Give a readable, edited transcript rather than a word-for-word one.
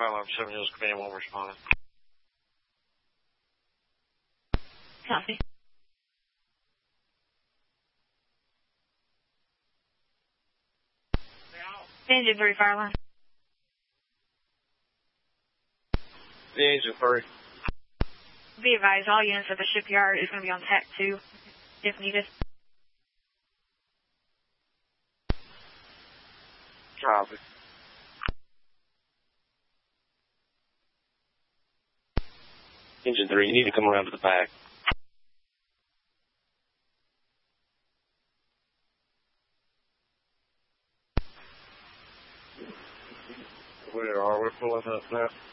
Fire Alarm 7 Hills Command 1 responding. Copy. Engine 3, Fire Alarm. The Engine 3. Be advised, all units at the shipyard is going to be on TAC 2, if needed. Copy. Engine 3, you need to come around to the back. Where are we pulling up now?